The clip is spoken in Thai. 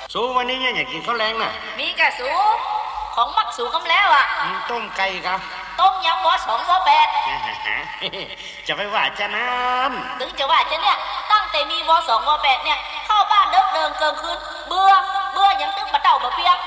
สูวันนี้เนี่ยอยากกินข้าวแรงน่ะมีกะสูของมักสูกำแล้วอ่ะต้มไก่ครับต้มยำวอ2วอ8 จะไปว่าจะน้ำถึงจะว่าจะเนี่ยตั้งแต่มีวอ2วอ8เนี่ยเข้าบ้านเดิมเกินคืนเบื่อยังตึ้งบะเต่าบะเปียก